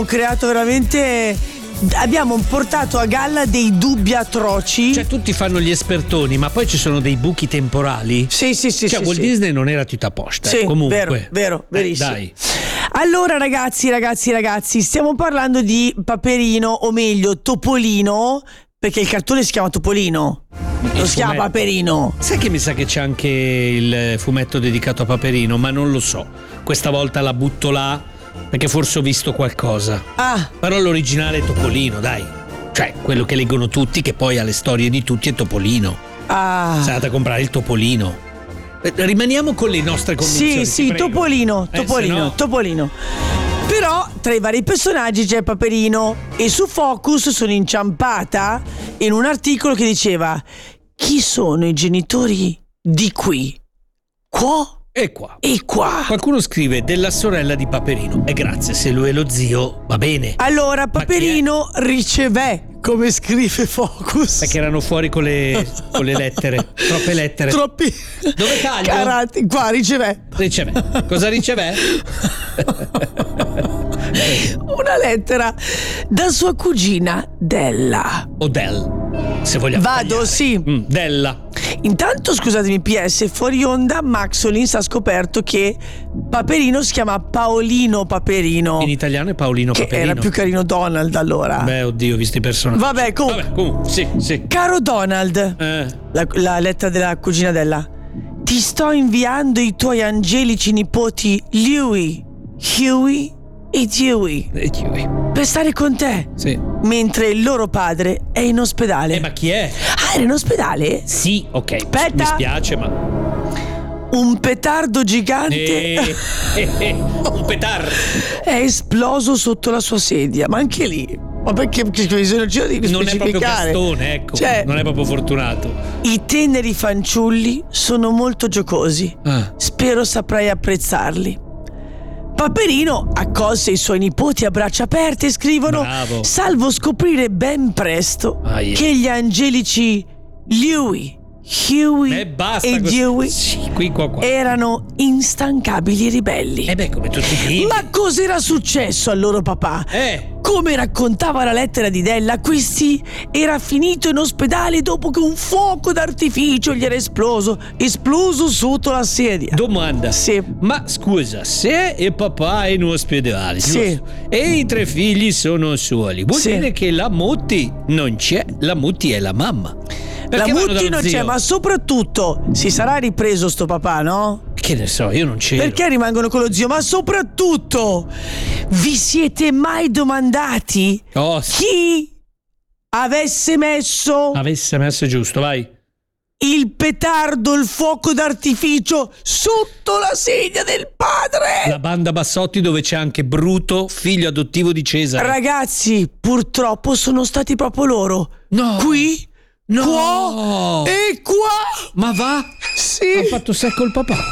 creato veramente. Abbiamo portato a galla dei dubbi atroci. Cioè, tutti fanno gli espertoni, ma poi ci sono dei buchi temporali. Sì. Cioè, Walt Disney non era tutta a posto. Sì, comunque. vero, verissimo. Dai. Allora, ragazzi, stiamo parlando di Paperino, o meglio, Topolino, perché il cartone si chiama Topolino. Non si chiama Paperino. Sai che mi sa che c'è anche il fumetto dedicato a Paperino, ma non lo so. Questa volta la butto là perché forse ho visto qualcosa. Però l'originale è Topolino, dai. Cioè, quello che leggono tutti, che poi ha le storie di tutti, è Topolino. Sei andata a comprare il Topolino. Rimaniamo con le nostre convinzioni. Sì, Topolino. Però tra i vari personaggi c'è Paperino, e su Focus sono inciampata in un articolo che diceva: chi sono i genitori di qui? Qua? E qua. Qualcuno scrive della sorella di Paperino. E grazie, se lui è lo zio, va bene. Allora, Paperino riceve, come scrive Focus. Perché erano fuori con le lettere. Troppe lettere. Troppi. Dove taglio? Carati, qua riceve. Cosa riceve? Una lettera da sua cugina Della. O Del, se vogliamo. Vado, sì. Della. Intanto, scusatemi, PS, fuori onda Maxolins ha scoperto che Paperino si chiama Paolino Paperino. In italiano è Paolino che Paperino. Era più carino Donald, allora. Beh, oddio, visti i personaggi. Vabbè, comunque. Sì. Caro Donald, la lettera della cugina Della. Ti sto inviando i tuoi angelici nipoti Louie, Huey e Dewey per stare con te. Sì. Mentre il loro padre è in ospedale. Ma chi è? Era in ospedale? Sì, ok. Aspetta. Mi spiace, ma un petardo gigante un petardo è esploso sotto la sua sedia. Ma anche lì, ma perché bisogna di non è proprio specificare? Gastone, ecco. Cioè, non è proprio fortunato. I teneri fanciulli sono molto giocosi. Spero saprai apprezzarli. Paperino accolse i suoi nipoti a braccia aperte e scrivono: bravo. Salvo scoprire ben presto che gli angelici Louie, Huey e Dewey qua. Erano instancabili ribelli. Come tutti i figli. Ma cos'era successo al loro papà? Come raccontava la lettera di Della, questi era finito in ospedale dopo che un fuoco d'artificio gli era esploso sotto la sedia. Domanda. Sì. Ma scusa, se il papà è in ospedale, sì, giusto? E i 3 figli sono soli, vuol dire che la Mutti non c'è, la Mutti è la mamma. Perché la Mutti non c'è, ma soprattutto si sarà ripreso sto papà, no? Che ne so, io non c'ero. Perché rimangono con lo zio? Ma soprattutto, vi siete mai domandati chi avesse messo giusto, vai, il petardo, il fuoco d'artificio sotto la sedia del padre? La banda Bassotti, dove c'è anche Bruto, figlio adottivo di Cesare. Ragazzi, purtroppo sono stati proprio loro. No. Qui, no, qua e qua. Ma va? Sì. Ha fatto secco il papà.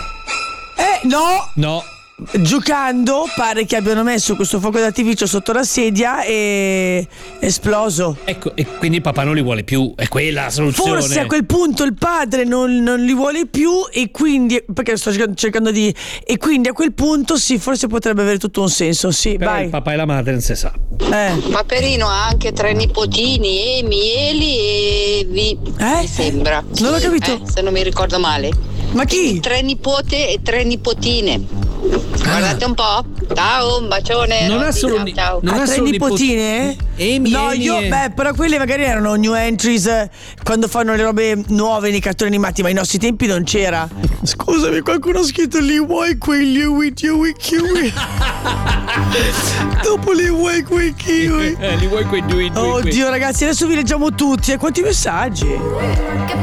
No. Giocando pare che abbiano messo questo fuoco d'artificio sotto la sedia e esploso. Ecco, e quindi il papà non li vuole più. È quella la soluzione. Forse a quel punto il padre non li vuole più, e quindi, perché sto cercando di, e quindi a quel punto sì, forse potrebbe avere tutto un senso. Sì, però vai. Il papà e la madre non si sa. Paperino ha anche 3 nipotini, Emi, Eli e Vi. Mi sembra. Non ho capito. Se non mi ricordo male. Ma chi? 3 nipote e 3 nipotine. Guardate un po'. Ciao, un bacione. Non ha solo ciao. Non ha 3 nipotine? Però quelle magari erano new entries quando fanno le robe nuove nei cartoni animati, ma ai nostri tempi non c'era. Scusami, qualcuno ha scritto li vuoi quei Louie, Dewey, Kiwi? Dopo li vuoi quei Kiwi? Li vuoi quei Dewey. Oddio, ragazzi, adesso vi leggiamo tutti. Quanti messaggi?